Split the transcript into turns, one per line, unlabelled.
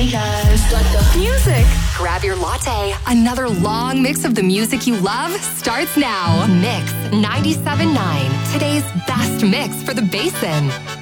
Hey guys,
Music. Grab your latte. Another long mix of the music you love starts now. Mix 97.9. Today's best mix for the Basin.